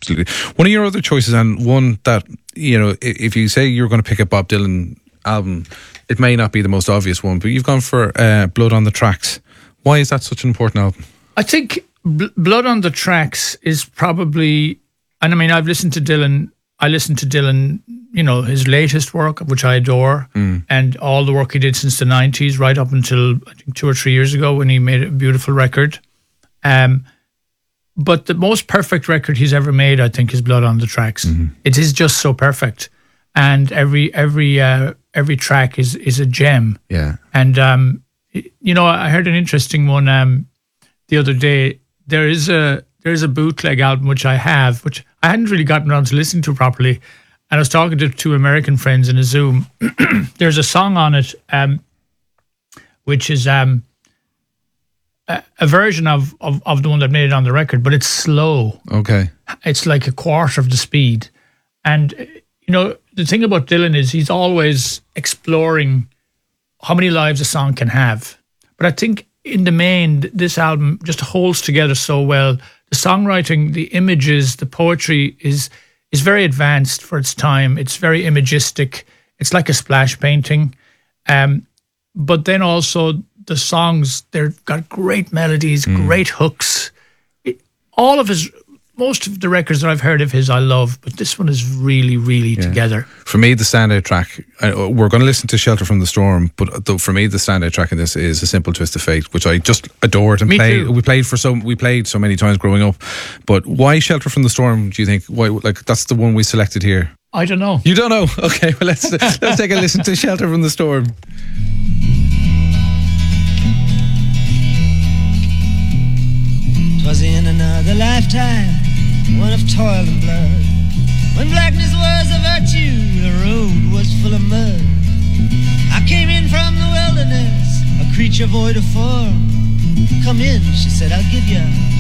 absolutely. One of your other choices, and one that, you know, if you say you're going to pick a Bob Dylan album, it may not be the most obvious one, but you've gone for Blood on the Tracks. Why is that such an important album? I think Blood on the Tracks is probably, and I mean, I've listened to Dylan. I listened to Dylan, you know, his latest work, which I adore, and all the work he did since the 90s, right up until I think 2 or 3 years ago when he made a beautiful record. But the most perfect record he's ever made, I think, is Blood on the Tracks. It is just so perfect, and every track is a gem. Yeah. And you know, I heard an interesting one the other day. There is a bootleg album which I have, which I hadn't really gotten around to listening to properly. And I was talking to 2 American friends in a Zoom. There's a song on it, which is a version of the one that made it on the record, but it's slow. Okay. It's like a quarter of the speed. And, you know, the thing about Dylan is he's always exploring how many lives a song can have. But I think in the main, this album just holds together so well. The songwriting, the images, the poetry is very advanced for its time. It's very imagistic. It's like a splash painting. But then also the songs, they've got great melodies, great hooks. Most of the records that I've heard of his I love, but this one is really, really together. For me, the standout track, we're going to listen to Shelter from the Storm, but for me, the standout track in this is A Simple Twist of Fate, which I just adored and played. We played so many times growing up. But why Shelter from the Storm, do you think? Why, like, that's the one we selected here? I don't know. You don't know? Okay, well, let's take a listen to Shelter from the Storm. Was in another lifetime, one of toil and blood. When blackness was a virtue, the road was full of mud. I came in from the wilderness, a creature void of form. Come in, she said, I'll give you